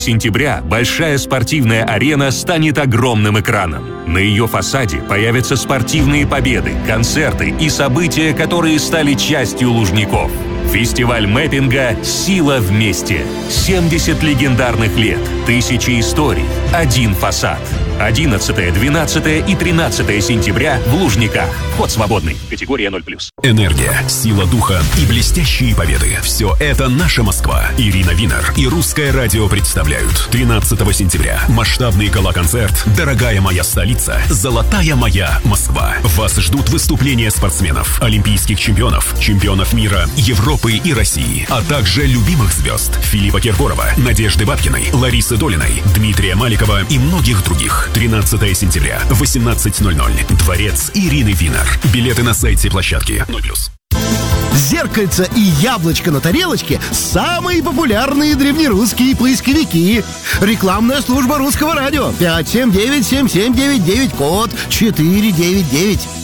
сентября большая спортивная арена станет огромным экраном. На ее фасаде появятся спортивные победы, концерты и события, которые стали частью Лужников. Фестиваль мэппинга «Сила вместе». 70 легендарных лет, тысячи историй, один фасад. 11, 12 и 13 сентября в Лужниках. Вход свободный. Категория 0+. Энергия, сила духа и блестящие победы. Все это наша Москва. Ирина Винер и Русское радио представляют 13 сентября масштабный гала-концерт «Дорогая моя столица. Золотая моя Москва». Вас ждут выступления спортсменов, олимпийских чемпионов, чемпионов мира, Европы и России, а также любимых звезд Филиппа Киркорова, Надежды Бабкиной, Ларисы Долиной, Дмитрия Маликова и многих других. 13 сентября, 18:00. Дворец Ирины Винер. Билеты на сайте площадки 0+. Зеркальце и яблочко на тарелочке – самые популярные древнерусские поисковики. Рекламная служба Русского радио. 579-7799, код 499.